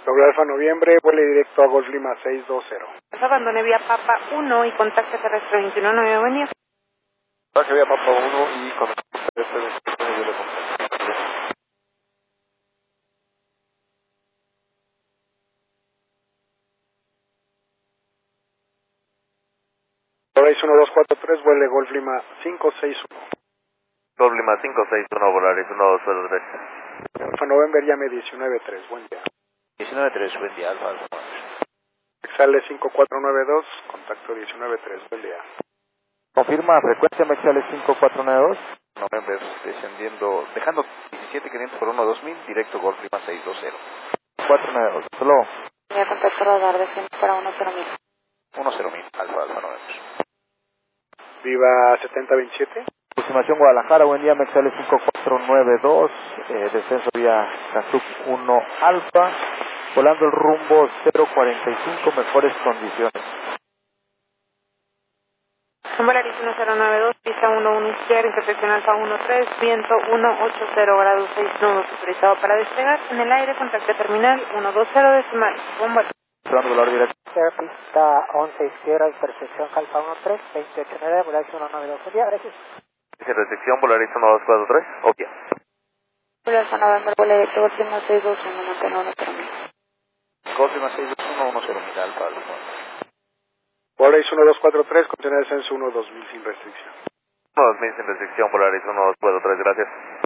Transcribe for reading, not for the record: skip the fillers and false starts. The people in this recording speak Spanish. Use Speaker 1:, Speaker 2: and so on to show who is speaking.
Speaker 1: Sobre Alfa Noviembre, vuele directo a Golf Lima 620.
Speaker 2: Abandone vía Papa 1 y contacto terrestre 219, buen día.
Speaker 3: Pasaje vía Papa 1 y contacto terrestre 29 de contacto.
Speaker 1: Volaris 1243, vuele Golf Lima 561.
Speaker 3: Golf Lima 561, Volaris 1243.
Speaker 1: Alfa November, llame 193, buen día.
Speaker 3: 19-3, buen día, Alfa.
Speaker 1: Exale 5492, contacto 193, buen día.
Speaker 4: Confirma frecuencia Mexales 5492.
Speaker 3: November descendiendo, dejando 17.500 por 1-2000, directo Golf Lima 620.
Speaker 4: 492. Solo.
Speaker 2: Voy a contacto radar desciende para 10000.
Speaker 3: 10.000, Alfa November.
Speaker 1: Viva 7027.
Speaker 4: Aproximación Guadalajara, buen día, Mexales 5492, descenso vía Cazuc 1 Alfa, volando el rumbo 045, mejores condiciones.
Speaker 2: Volaris 1092, pista 11 izquierda, intersección Alfa 13, viento 180 grados 6 nudos, autorizado para despegar. En el aire, contacto terminal 120 decimal. Buen vuelo.
Speaker 4: Volando volar directo.
Speaker 5: Pista 11 izquierda, intersección Alfa 13, 289, Volaris 192, buen día, gracias.
Speaker 3: Dice recepción, Volaris 1243, ok.
Speaker 2: Volaris November, vuelo directo Golf Lima 621, mantengo 10000.
Speaker 3: Golf Lima 621, 10.000, Alfa.
Speaker 1: Volaris 1243, contiene descenso 12000 sin restricción.
Speaker 3: 1-2000 sin restricción, Volaris 1243, gracias.